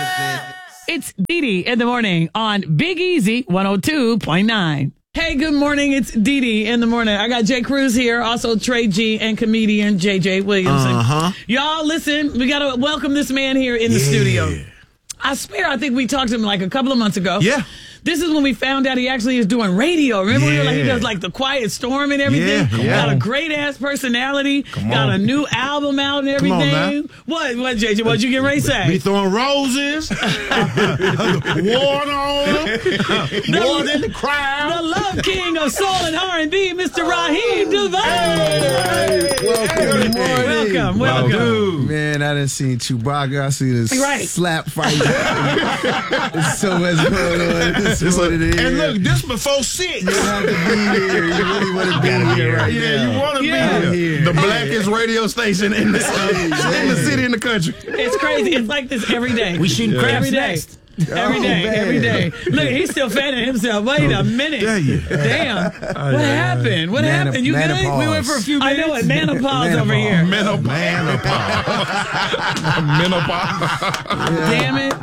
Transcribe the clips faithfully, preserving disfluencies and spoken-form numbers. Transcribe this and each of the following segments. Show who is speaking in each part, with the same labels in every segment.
Speaker 1: It's Dee Dee in the morning on Big Easy one oh two point nine. Hey, good morning. It's Dee Dee in the morning. I got Jay Cruz here, also Trey G and comedian J J Williamson.
Speaker 2: Uh-huh.
Speaker 1: Y'all, listen, we got to welcome this man here in the
Speaker 2: yeah.
Speaker 1: studio. I swear, I think we talked to him like a couple of months ago.
Speaker 2: Yeah.
Speaker 1: This is when we found out he actually is doing radio. Remember,
Speaker 2: yeah.
Speaker 1: we were like, he does like the Quiet Storm and everything.
Speaker 2: Yeah, yeah.
Speaker 1: Got a great ass personality.
Speaker 2: Come
Speaker 1: got
Speaker 2: on.
Speaker 1: a new album out and everything.
Speaker 2: Come on, man.
Speaker 1: What, what, J J? What'd you get ready to say?
Speaker 2: Be throwing roses, water on them, water in the crowd.
Speaker 1: The love king of soul and R and B, Mister Raheem DeVine.
Speaker 3: Hey, welcome, good morning.
Speaker 1: Welcome, welcome.
Speaker 3: welcome. Man, I done seen Chewbacca. I see this
Speaker 1: right.
Speaker 3: slap fight. There's so much going on. This is what it is.
Speaker 2: And look, this before six.
Speaker 3: You have to be here. You really want to be here right
Speaker 2: yeah,
Speaker 3: now.
Speaker 2: you want to
Speaker 1: Yeah.
Speaker 2: be here.
Speaker 3: here.
Speaker 2: The blackest radio station in the, in the city, in the country.
Speaker 1: It's crazy. It's like this every day.
Speaker 4: We shooting
Speaker 1: yeah.
Speaker 4: crabs
Speaker 1: every day.
Speaker 4: next.
Speaker 1: Every
Speaker 3: Oh,
Speaker 1: day,
Speaker 3: man.
Speaker 1: every day. Look, he's still fanning himself. Wait a minute.
Speaker 2: Damn.
Speaker 1: Damn. What happened? What
Speaker 3: Manop-
Speaker 1: happened? You good?
Speaker 3: menopause.
Speaker 1: We went for a few minutes. I know it. Menopause over
Speaker 3: Menopause.
Speaker 1: here.
Speaker 2: Menopause. Menopause.
Speaker 1: Damn it.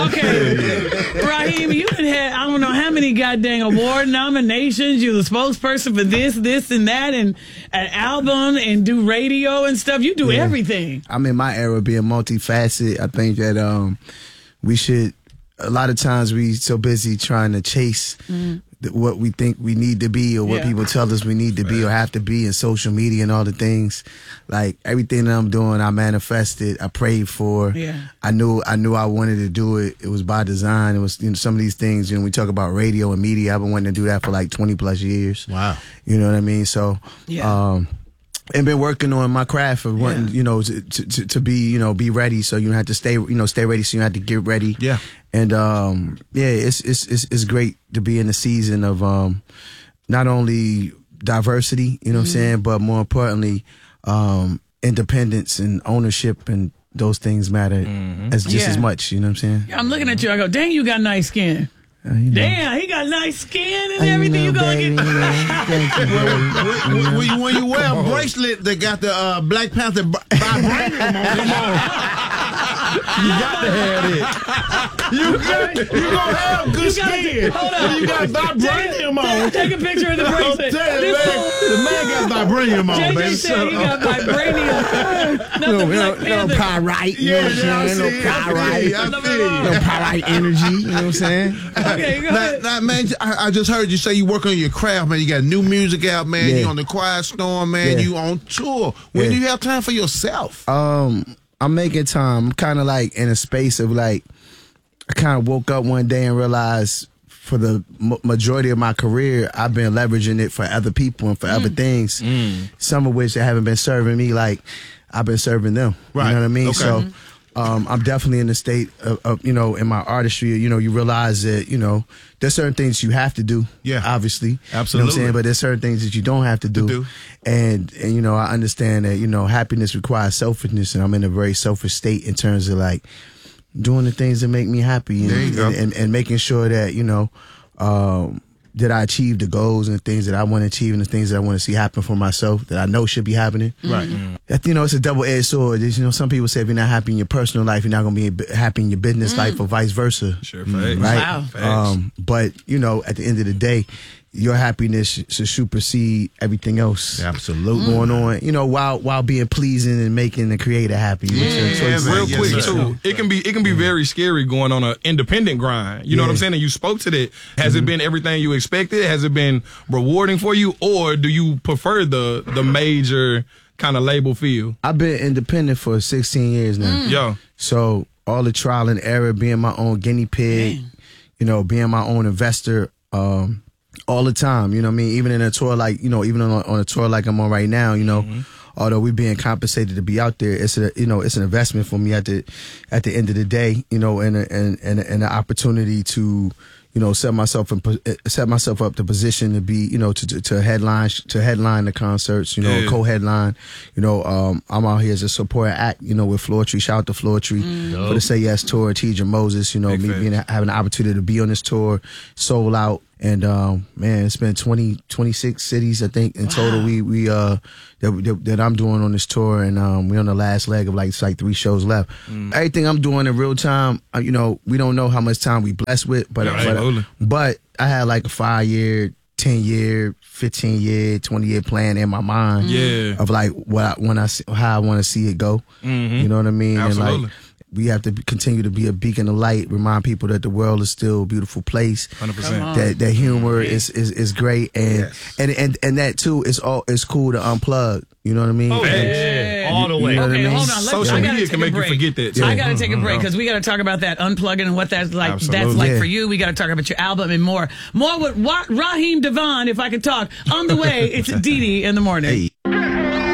Speaker 1: Okay. Raheem, you done had, I don't know how many goddamn award nominations. You're the spokesperson for this, this, and that, and an album, and do radio and stuff. You do
Speaker 3: Yeah.
Speaker 1: everything.
Speaker 3: I'm in my era being multifaceted. I think that um, we should, a lot of times we so busy trying to chase mm. th- what we think we need to be or what
Speaker 1: Yeah.
Speaker 3: people tell us we need to be or have to be in social media and all the things. Like everything that I'm doing, I manifested, I prayed for.
Speaker 1: Yeah.
Speaker 3: I knew I knew I wanted to do it. It was by design. It was, you know, some of these things, you know, we talk about radio and media. I've been wanting to do that for like twenty plus years.
Speaker 2: Wow.
Speaker 3: You know what I mean? So,
Speaker 1: Yeah.
Speaker 3: um, and been working on my craft of wanting,
Speaker 1: Yeah.
Speaker 3: you know, to, to to be, you know, be ready. So you have to stay, you know, stay ready. So you have to get ready.
Speaker 2: Yeah.
Speaker 3: And um, yeah, it's it's it's it's great to be in the season of um, not only diversity, you know what I'm saying, but more importantly, um, independence and ownership and those things matter as just
Speaker 1: Yeah.
Speaker 3: as much. You know what I'm saying?
Speaker 1: I'm looking at you. I go, dang, you got nice skin.
Speaker 3: Uh, you know.
Speaker 1: Damn, he got nice skin and
Speaker 3: Uh, you
Speaker 1: everything.
Speaker 3: know,
Speaker 1: You gonna
Speaker 3: baby,
Speaker 1: get.
Speaker 3: you know, thank you, baby.
Speaker 2: When, when, you, when you wear a bracelet that got the uh, Black Panther b- vibranium on it, you got to have it. You got, you gonna have good
Speaker 1: You gotta-
Speaker 2: skin.
Speaker 1: hold on.
Speaker 2: You got vibranium on.
Speaker 1: Take a picture of the
Speaker 2: I'm
Speaker 1: bracelet.
Speaker 2: telling you,
Speaker 1: This
Speaker 2: man,
Speaker 1: fool-
Speaker 2: the man got vibranium on,
Speaker 1: J J
Speaker 2: baby.
Speaker 1: said he got vibranium. Not
Speaker 3: No,
Speaker 1: the
Speaker 3: no,
Speaker 1: Black
Speaker 3: no
Speaker 1: Panther.
Speaker 3: pyrite, you know what I'm
Speaker 2: Yeah, I
Speaker 3: saying?
Speaker 2: see
Speaker 3: No
Speaker 2: it, I see
Speaker 3: pyrite.
Speaker 2: it, I see it.
Speaker 3: No pyrite energy, you know what I'm saying?
Speaker 1: Okay, go
Speaker 2: Now,
Speaker 1: ahead.
Speaker 2: now, man, I, I just heard you say you work on your craft, man. You got new music out, man.
Speaker 3: Yeah.
Speaker 2: You on the Quiet Storm, man.
Speaker 3: Yeah.
Speaker 2: You on tour. When
Speaker 3: Yeah.
Speaker 2: do you have time for yourself?
Speaker 3: Um, I'm making time. I'm kind of like in a space of like, I kind of woke up one day and realized for the m- majority of my career, I've been leveraging it for other people and for other things, some of which they haven't been serving me like I've been serving them.
Speaker 2: Right.
Speaker 3: You know what I mean?
Speaker 2: Okay.
Speaker 3: So um, I'm definitely in the state of, of, you know, in my artistry, you know, you realize that, you know, there's certain things you have to do.
Speaker 2: Yeah.
Speaker 3: Obviously. You know what I'm
Speaker 2: Absolutely.
Speaker 3: saying? But there's certain things that you don't have to do.
Speaker 2: do.
Speaker 3: And, and, you know, I understand that, you know, happiness requires selfishness, and I'm in a very selfish state in terms of like doing the things that make me happy and,
Speaker 2: There you go.
Speaker 3: and, and, and making sure that, you know, um, that I achieve the goals and the things that I want to achieve and the things that I want to see happen for myself that I know should be happening.
Speaker 2: Right.
Speaker 3: That, you know, it's a double-edged sword. There's, you know, some people say if you're not happy in your personal life, you're not going to be happy in your business life or vice versa.
Speaker 4: Sure, facts.
Speaker 3: Right?
Speaker 1: Wow.
Speaker 3: Um, but, you know, at the end of the day, your happiness should supersede everything else.
Speaker 2: Absolutely.
Speaker 3: Going on, you know, while while being pleasing and making the creator happy. with your
Speaker 2: Yeah,
Speaker 3: choices.
Speaker 2: man.
Speaker 4: Real
Speaker 2: Yes,
Speaker 4: quick
Speaker 2: sir.
Speaker 4: too, it can be it can be very scary going on an independent grind. You know what I'm
Speaker 3: Yeah.
Speaker 4: saying? And you spoke to that. Has it been everything you expected? Has it been rewarding for you, or do you prefer the the major kind of label feel?
Speaker 3: I've been independent for sixteen years now.
Speaker 4: Yo,
Speaker 3: So all the trial and error, being my own guinea pig, you know, being my own investor, um, all the time. You know what I mean? Even in a tour like, you know, even on, on a tour like I'm on right now, you know, although we're being compensated to be out there, it's a, you know, it's an investment for me at the, at the end of the day, you know, and, a, and, and, and an opportunity to, you know, set myself in, set myself up to position to be, you know, to, to, to headline, to headline the concerts, you know,
Speaker 4: Yeah.
Speaker 3: co-headline, you know, um, I'm out here as a supporting act, you know, with Floor Tree. Shout out to Floor Tree for the Say Yes tour, Tidra Moses, you know,
Speaker 4: Big
Speaker 3: me
Speaker 4: facts.
Speaker 3: being, having the opportunity to be on this tour, sold out. And um, man, it's been twenty, twenty-six cities I think in wow. total. We we uh that, that that I'm doing on this tour, and um, we're on the last leg of like it's like three shows left. Mm. Everything I'm doing in real time, uh, you know, we don't know how much time we blessed with, but
Speaker 4: yeah,
Speaker 3: but, but I had like a five year, ten year, fifteen year, twenty year plan in my mind.
Speaker 4: Yeah,
Speaker 3: of like what I, when I see, how I want to see it go.
Speaker 4: Mm-hmm.
Speaker 3: You know what I mean?
Speaker 4: Absolutely.
Speaker 3: And like, we have to continue to be a beacon of light, remind people that the world is still a beautiful place.
Speaker 4: one hundred percent.
Speaker 3: That that humor is, is, is great, and, yes. and and and that too is all it's cool to unplug. You know what I mean?
Speaker 1: Oh, yeah.
Speaker 5: All the way.
Speaker 3: You know
Speaker 1: okay,
Speaker 3: what I mean?
Speaker 1: hold on. Let's,
Speaker 4: Social
Speaker 1: I
Speaker 4: media can make you forget that. Too.
Speaker 1: I got to take a break because we got to talk about that unplugging and what that's like.
Speaker 4: Absolutely.
Speaker 1: That's like
Speaker 3: yeah.
Speaker 1: for you. We got to talk about your album and more. More with Raheem DeVaughn, if I could talk. On the way, it's Dee Dee in the morning.
Speaker 3: Hey.